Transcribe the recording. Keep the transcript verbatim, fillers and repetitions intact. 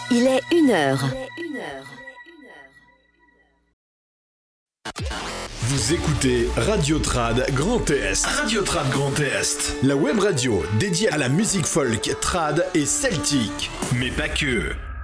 Il est une heure. Vous écoutez Radio Trad Grand Est. Radio Trad Grand Est. La web radio dédiée à la musique folk, trad et celtique. Mais pas que.